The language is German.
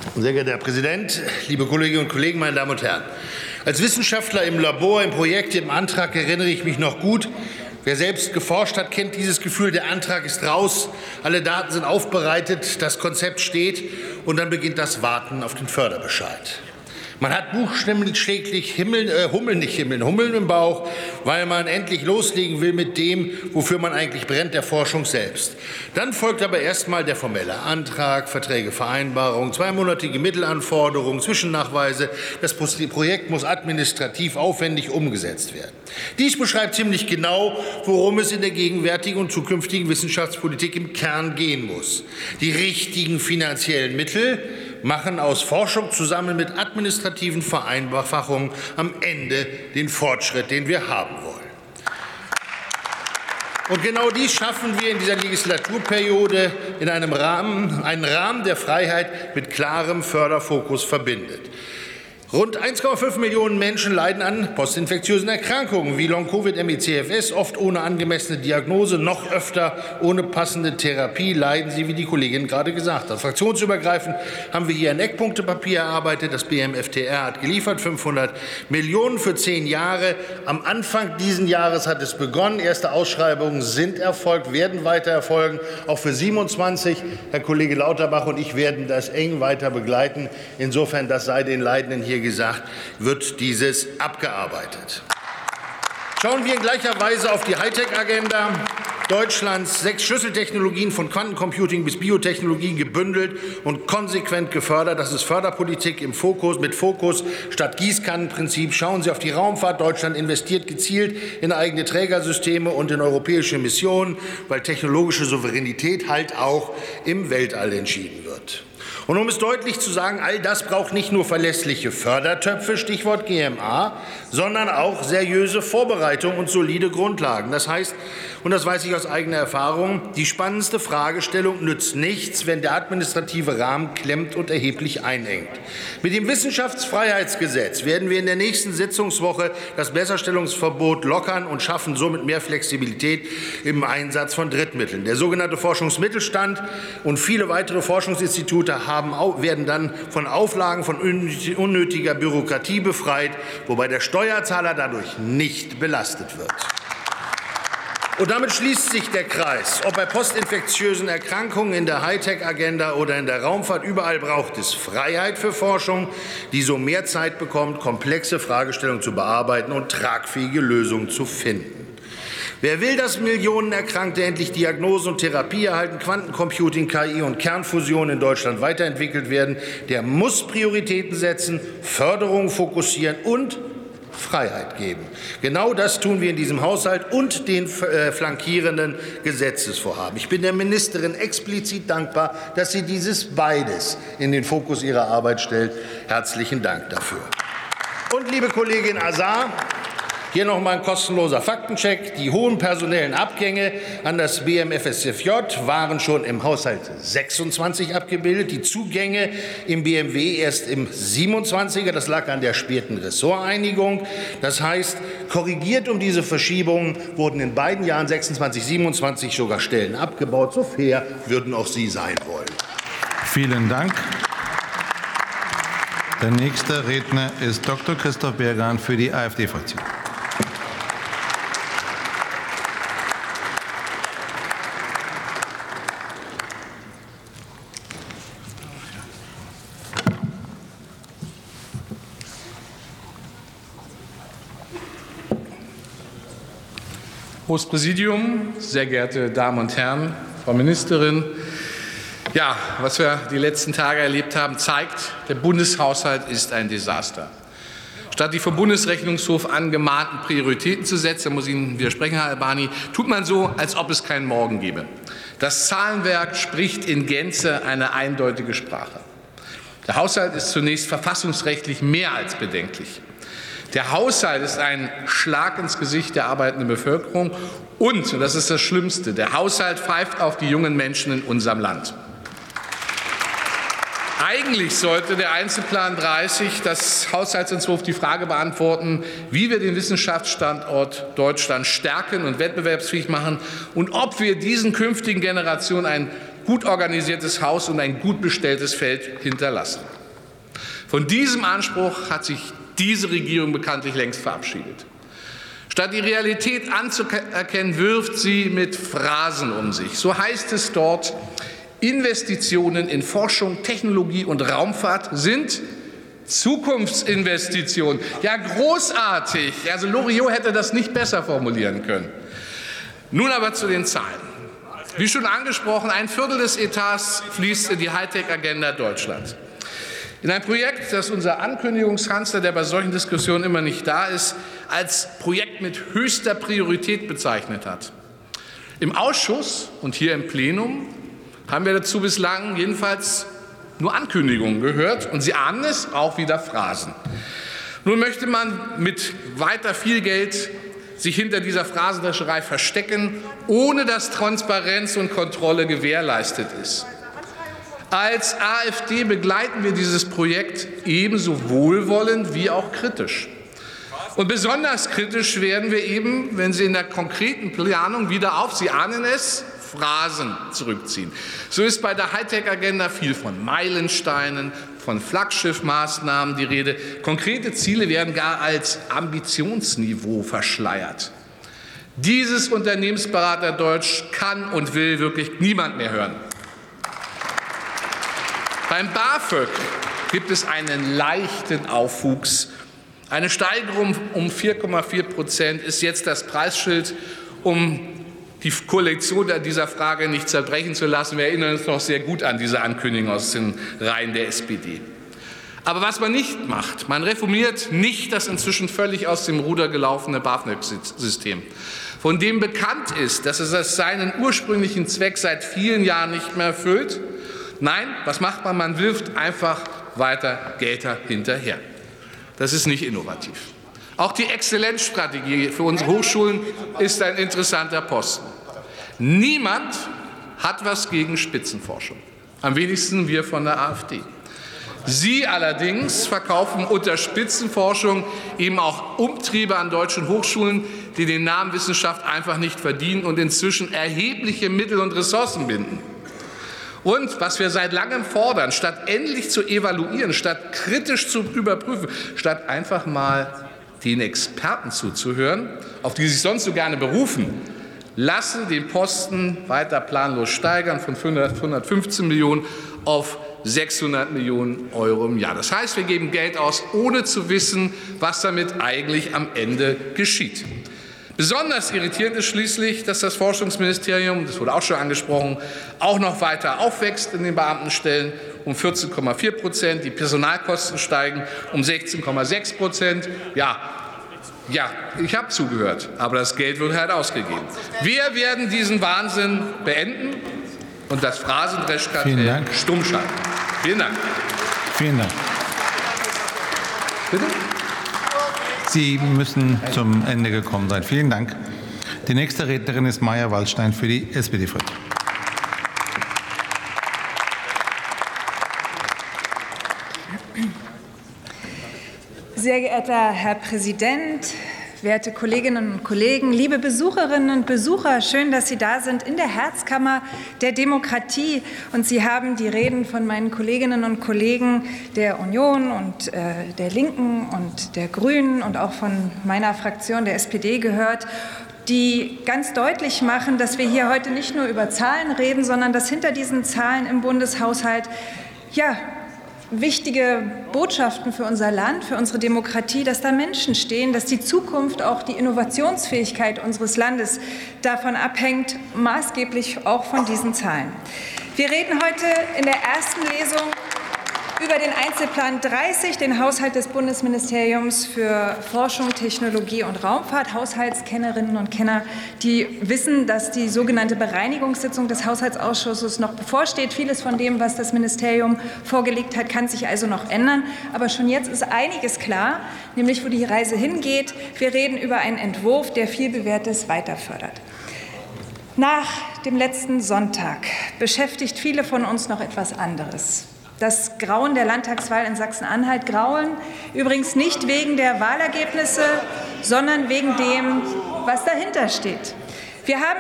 Sehr geehrter Herr Präsident, liebe Kolleginnen und Kollegen, meine Damen und Herren! Als Wissenschaftler im Labor, im Projekt, im Antrag erinnere ich mich noch gut. Wer selbst geforscht hat, kennt dieses Gefühl, der Antrag ist raus, alle Daten sind aufbereitet, das Konzept steht und dann beginnt das Warten auf den Förderbescheid. Man hat buchstäblich Hummeln im Bauch, weil man endlich loslegen will mit dem, wofür man eigentlich brennt, der Forschung selbst. Dann folgt aber erst mal der formelle Antrag, Verträge, Vereinbarungen, zweimonatige Mittelanforderungen, Zwischennachweise. Das Projekt muss administrativ aufwendig umgesetzt werden. Dies beschreibt ziemlich genau, worum es in der gegenwärtigen und zukünftigen Wissenschaftspolitik im Kern gehen muss. Die richtigen finanziellen Mittel machen aus Forschung zusammen mit administrativen Vereinfachungen am Ende den Fortschritt, den wir haben wollen. Und genau dies schaffen wir in dieser Legislaturperiode in einen Rahmen, der Freiheit mit klarem Förderfokus verbindet. Rund 1,5 Millionen Menschen leiden an postinfektiösen Erkrankungen wie Long-Covid, ME/CFS, oft ohne angemessene Diagnose, noch öfter ohne passende Therapie leiden sie, wie die Kollegin gerade gesagt hat. Fraktionsübergreifend haben wir hier ein Eckpunktepapier erarbeitet. Das BMFTR hat geliefert, 500 Millionen für 10 Jahre. Am Anfang dieses Jahres hat es begonnen. Erste Ausschreibungen sind erfolgt, werden weiter erfolgen, auch für 27. Herr Kollege Lauterbach und ich werden das eng weiter begleiten. Insofern, das sei den Leidenden hier gesagt, wird dieses abgearbeitet. Schauen wir in gleicher Weise auf die Hightech-Agenda. Deutschlands 6 Schlüsseltechnologien von Quantencomputing bis Biotechnologie gebündelt und konsequent gefördert. Das ist Förderpolitik im Fokus, mit Fokus statt Gießkannenprinzip. Schauen Sie auf die Raumfahrt. Deutschland investiert gezielt in eigene Trägersysteme und in europäische Missionen, weil technologische Souveränität halt auch im Weltall entschieden wird. Und um es deutlich zu sagen, all das braucht nicht nur verlässliche Fördertöpfe, Stichwort GMA, sondern auch seriöse Vorbereitung und solide Grundlagen. Das heißt, und das weiß ich aus eigener Erfahrung, die spannendste Fragestellung nützt nichts, wenn der administrative Rahmen klemmt und erheblich einengt. Mit dem Wissenschaftsfreiheitsgesetz werden wir in der nächsten Sitzungswoche das Besserstellungsverbot lockern und schaffen somit mehr Flexibilität im Einsatz von Drittmitteln. Der sogenannte Forschungsmittelstand und viele weitere Forschungsinstitute werden dann von Auflagen von unnötiger Bürokratie befreit, wobei der Steuerzahler dadurch nicht belastet wird. Und damit schließt sich der Kreis. Ob bei postinfektiösen Erkrankungen, in der Hightech-Agenda oder in der Raumfahrt, überall braucht es Freiheit für Forschung, die so mehr Zeit bekommt, komplexe Fragestellungen zu bearbeiten und tragfähige Lösungen zu finden. Wer will, dass Millionen Erkrankte endlich Diagnose und Therapie erhalten, Quantencomputing, KI und Kernfusion in Deutschland weiterentwickelt werden, der muss Prioritäten setzen, Förderung fokussieren und Freiheit geben. Genau das tun wir in diesem Haushalt und den flankierenden Gesetzesvorhaben. Ich bin der Ministerin explizit dankbar, dass sie dieses beides in den Fokus ihrer Arbeit stellt. Herzlichen Dank dafür. Und liebe Kollegin Azar, hier noch mal ein kostenloser Faktencheck. Die hohen personellen Abgänge an das BMFSFJ waren schon im Haushalt 26 abgebildet. Die Zugänge im BMW erst im 27er. Das lag an der späten Ressorteinigung. Das heißt, korrigiert um diese Verschiebungen wurden in beiden Jahren 26, 27 sogar Stellen abgebaut. So fair würden auch Sie sein wollen. Vielen Dank. Der nächste Redner ist Dr. Christoph Bergan für die AfD-Fraktion. Hohes Präsidium, sehr geehrte Damen und Herren, Frau Ministerin. Ja, was wir die letzten Tage erlebt haben, zeigt, der Bundeshaushalt ist ein Desaster. Statt die vom Bundesrechnungshof angemahnten Prioritäten zu setzen, da muss ich Ihnen widersprechen, Herr Albani, tut man so, als ob es keinen Morgen gäbe. Das Zahlenwerk spricht in Gänze eine eindeutige Sprache. Der Haushalt ist zunächst verfassungsrechtlich mehr als bedenklich. Der Haushalt ist ein Schlag ins Gesicht der arbeitenden Bevölkerung und das ist das Schlimmste, der Haushalt pfeift auf die jungen Menschen in unserem Land. Eigentlich sollte der Einzelplan 30 das Haushaltsentwurf die Frage beantworten, wie wir den Wissenschaftsstandort Deutschland stärken und wettbewerbsfähig machen und ob wir diesen künftigen Generationen ein gut organisiertes Haus und ein gut bestelltes Feld hinterlassen. Von diesem Anspruch hat sich diese Regierung bekanntlich längst verabschiedet. Statt die Realität anzuerkennen, wirft sie mit Phrasen um sich. So heißt es dort, Investitionen in Forschung, Technologie und Raumfahrt sind Zukunftsinvestitionen. Ja, großartig. Also Loriot hätte das nicht besser formulieren können. Nun aber zu den Zahlen. Wie schon angesprochen, 1/4 des Etats fließt in die Hightech-Agenda Deutschlands. In ein Projekt, das unser Ankündigungskanzler, der bei solchen Diskussionen immer nicht da ist, als Projekt mit höchster Priorität bezeichnet hat. Im Ausschuss und hier im Plenum haben wir dazu bislang jedenfalls nur Ankündigungen gehört, und Sie ahnen es, auch wieder Phrasen. Nun möchte man mit weiter viel Geld sich hinter dieser Phrasendrescherei verstecken, ohne dass Transparenz und Kontrolle gewährleistet ist. Als AfD begleiten wir dieses Projekt ebenso wohlwollend wie auch kritisch. Und besonders kritisch werden wir eben, wenn Sie in der konkreten Planung wieder auf, Sie ahnen es, Phrasen zurückziehen. So ist bei der Hightech-Agenda viel von Meilensteinen, von Flaggschiffmaßnahmen die Rede. Konkrete Ziele werden gar als Ambitionsniveau verschleiert. Dieses Unternehmensberaterdeutsch kann und will wirklich niemand mehr hören. Beim BAföG gibt es einen leichten Aufwuchs. Eine Steigerung um 4,4% ist jetzt das Preisschild, um die Koalition an dieser Frage nicht zerbrechen zu lassen. Wir erinnern uns noch sehr gut an diese Ankündigung aus den Reihen der SPD. Aber was man nicht macht, man reformiert nicht das inzwischen völlig aus dem Ruder gelaufene BAföG-System, von dem bekannt ist, dass es seinen ursprünglichen Zweck seit vielen Jahren nicht mehr erfüllt. Nein, was macht man? Man wirft einfach weiter Gelder hinterher. Das ist nicht innovativ. Auch die Exzellenzstrategie für unsere Hochschulen ist ein interessanter Posten. Niemand hat was gegen Spitzenforschung, am wenigsten wir von der AfD. Sie allerdings verkaufen unter Spitzenforschung eben auch Umtriebe an deutschen Hochschulen, die den Namen Wissenschaft einfach nicht verdienen und inzwischen erhebliche Mittel und Ressourcen binden. Und was wir seit langem fordern, statt endlich zu evaluieren, statt kritisch zu überprüfen, statt einfach mal den Experten zuzuhören, auf die Sie sich sonst so gerne berufen, lassen den Posten weiter planlos steigern von 115 Millionen auf 600 Millionen Euro im Jahr. Das heißt, wir geben Geld aus, ohne zu wissen, was damit eigentlich am Ende geschieht. Besonders irritierend ist schließlich, dass das Forschungsministerium, das wurde auch schon angesprochen, auch noch weiter aufwächst in den Beamtenstellen um 14,4%. Die Personalkosten steigen um 16,6%. Ja, ich habe zugehört, aber das Geld wird halt ausgegeben. Wir werden diesen Wahnsinn beenden und das Phrasendreschkartell stumm schalten. Vielen Dank. Vielen Dank. Bitte? Sie müssen zum Ende gekommen sein. Vielen Dank. Die nächste Rednerin ist Maja Waldstein für die SPD-Fraktion. Sehr geehrter Herr Präsident, werte Kolleginnen und Kollegen, liebe Besucherinnen und Besucher, schön, dass Sie da sind in der Herzkammer der Demokratie. Und Sie haben die Reden von meinen Kolleginnen und Kollegen der Union und der Linken und der Grünen und auch von meiner Fraktion der SPD gehört, die ganz deutlich machen, dass wir hier heute nicht nur über Zahlen reden, sondern dass hinter diesen Zahlen im Bundeshaushalt wichtige Botschaften für unser Land, für unsere Demokratie, dass da Menschen stehen, dass die Zukunft, auch die Innovationsfähigkeit unseres Landes davon abhängt, maßgeblich auch von diesen Zahlen. Wir reden heute in der ersten Lesung über den Einzelplan 30, den Haushalt des Bundesministeriums für Forschung, Technologie und Raumfahrt. Haushaltskennerinnen und Kenner, die wissen, dass die sogenannte Bereinigungssitzung des Haushaltsausschusses noch bevorsteht. Vieles von dem, was das Ministerium vorgelegt hat, kann sich also noch ändern. Aber schon jetzt ist einiges klar, nämlich wo die Reise hingeht. Wir reden über einen Entwurf, der viel Bewährtes weiter fördert. Nach dem letzten Sonntag beschäftigt viele von uns noch etwas anderes. Das Grauen der Landtagswahl in Sachsen-Anhalt. Grauen übrigens nicht wegen der Wahlergebnisse, sondern wegen dem, was dahinter steht. Wir haben